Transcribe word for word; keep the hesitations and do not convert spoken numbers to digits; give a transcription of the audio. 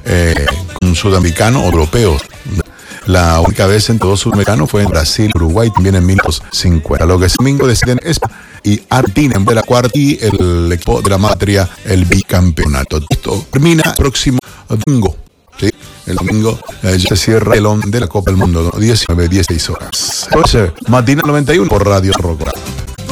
eh, con sudamericanos o europeos. La única vez en todo sudamericano fue en Brasil, Uruguay, también en mil novecientos cincuenta. Lo que es domingo deciden España y Argentina en la cuarta y el equipo de la matria, el bicampeonato. Esto termina el próximo domingo. ¿Sí? El domingo eh, ya se cierra el on de la Copa del Mundo, diecinueve, dieciséis horas. Entonces, Matina noventa y uno por Radio Rock.